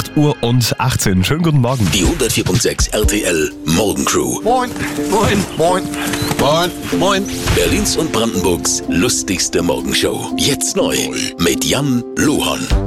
8:18 Uhr. Schönen guten Morgen. Die 104.6 RTL Morgencrew. Moin. Moin. Moin. Moin. Moin. Berlins und Brandenburgs lustigste Morgenshow. Jetzt neu mit Jan Lohorn.